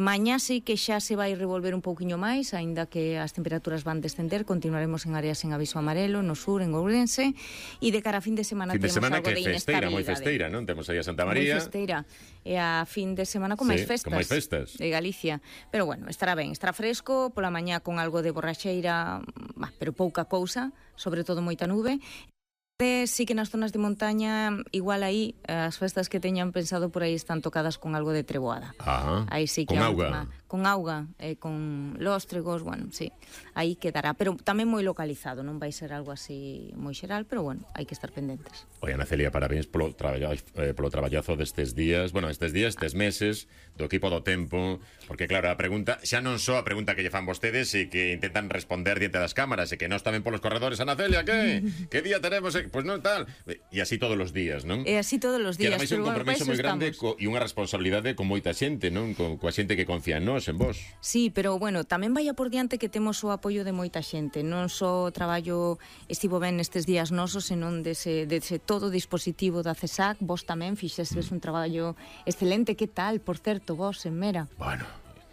Mañá sí que xa se vai revolver un pouquiño máis, aínda que as temperaturas van descender, continuaremos en áreas en aviso amarelo, no sur, en Ourense, e de cara a fin de semana temos algo de inestabilidade. Moi festeira, non? Temos aí a Santa María. Moi festeira. E a fin de semana con máis festas. Con máis festas. De Galicia. Pero bueno, estará ben, estará fresco, pola mañá con algo de borraxeira, pero pouca cousa, sobre todo moita nube. Sí que nas zonas de montaña, igual aí, as festas que teñan pensado por aí están tocadas con algo de treboada. Aí sí que con auga. Con auga, con lóstregos, bueno, sí, aí quedará, pero tamén moi localizado, non vai ser algo así moi xeral, pero bueno, hai que estar pendentes. Oi, Ana Celia, parabéns polo traballazo destes días, estes meses, do equipo do tempo, porque claro, a pregunta, xa non só a pregunta que lle fan vostedes e que intentan responder diante das cámaras, e que nós tamén polos corredores, Ana Celia, que día tenemos? Pois non tal, e así todos os días, non? E así todos os días, que ademais é un compromiso moi grande e unha responsabilidade con moita xente, non? Coa xente que confía en nós, en vos. Sí, pero bueno, tamén vai a por diante que temos o apoio de moita xente, non só o traballo estivo ben nestes días nosos, senón dese todo o dispositivo da CESAC, vos tamén fixestes un traballo excelente. Que tal, por certo, vos en Mera? Bueno,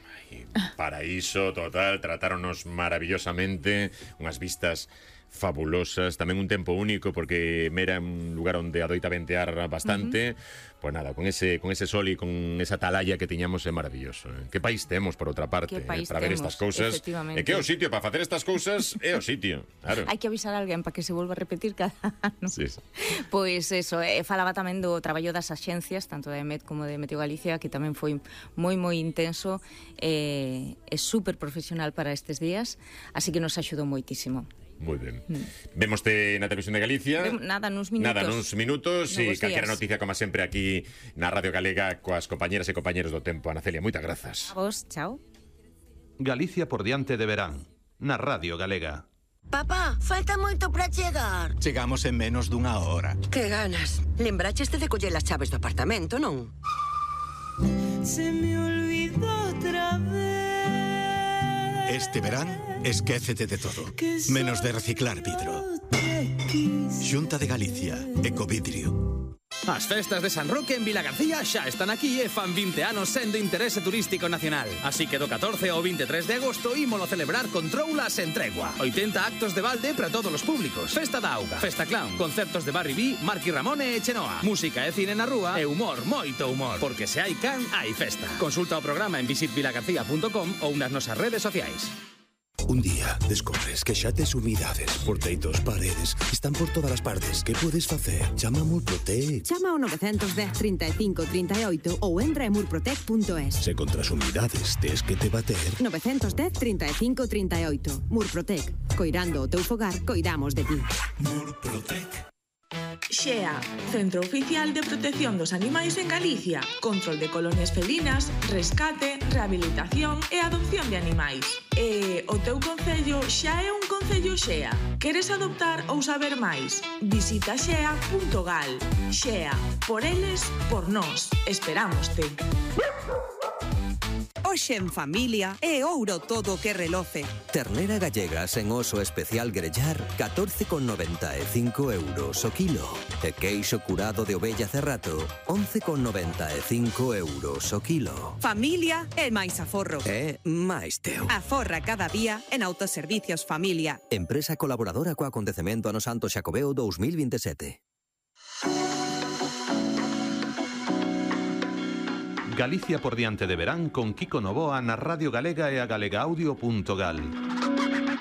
paraíso total, tratáronos maravillosamente, unhas vistas fabulosas, tamén un tempo único porque Mera é un lugar onde adoita ventear bastante. Pois nada, con ese sol e con esa atalaya que tiñamos é maravilloso. Que país temos, por outra parte, para ver estas cousas. E que é o sitio para facer estas cousas, é o sitio, claro. Hai que avisar a alguén para que se volva a repetir cada ano. Sí. Pois eso, falaba tamén do traballo das axencias, tanto da EMET como de Meteo Galicia, que tamén foi moi intenso e super profesional para estes días, así que nos axudou moitísimo. Moi ben. Vémoste na Televisión de Galicia. Nada, nuns minutos. E calquera noticia, como sempre, aquí na Radio Galega coas compañeras e compañeros do tempo. Ana Celia, moitas grazas. A vos, chao. Galicia por diante de verán, na Radio Galega. Papá, falta moito para chegar. Chegamos en menos dunha hora. Que ganas. Lembraches de coller as chaves do apartamento, non? Se me olvidó otra vez. Este verán, esquécete de todo, menos de reciclar vidro. Xunta de Galicia, Ecovidrio. As festas de San Roque en Vilagarcía xa están aquí e fan 20 anos sendo interese turístico nacional. Así que do 14 ao 23 de agosto ímolo celebrar con troulas en tregua. 80 actos de balde para todos os públicos. Festa da auga, festa clown, concertos de Barry B, Marky Ramone e Chenoa. Música e cine na rúa e humor, moito humor. Porque se hai can, hai festa. Consulta o programa en visitvilagarcía.com ou nas nosas redes sociais. Un día descubres que xa tes humidades, porteitos, paredes, están por todas as partes. Que podes facer? Chama a Murprotec. Chama ao 910 35 38 ou entra en murprotec.es. Se contra as humidades tes que te bater. 910 35 38. Murprotec. Coirando o teu fogar, coidamos de ti. Murprotec. XEA, Centro Oficial de Protección dos Animais en Galicia. Control de colonias felinas, rescate, rehabilitación e adopción de animais. E o teu concello xa é un concello XEA. Queres adoptar ou saber máis? Visita xea.gal. XEA, por eles, por nós. Esperámoste. Hoxe en familia é ouro todo o que reloce. Ternera gallega sen oso especial grellar, 14,95 euros o kilo. E queixo curado de ovella cerrato, 11,95 euros o kilo. Familia é máis aforro. É máis teu. Aforra cada día en Autoservicios Familia. Empresa colaboradora co acontecemento ano Santo Xacobeo 2027. Galicia por diante de verán con Kiko Novoa na Radio Galega e a galegaaudio.gal.